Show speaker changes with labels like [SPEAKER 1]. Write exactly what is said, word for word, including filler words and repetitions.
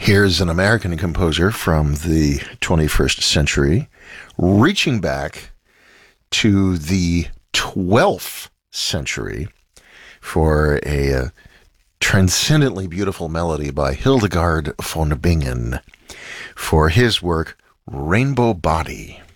[SPEAKER 1] Here's an American composer from the twenty-first century, reaching back to the twelfth century for a uh, transcendently beautiful melody by Hildegard von Bingen for his work, Rainbow Body.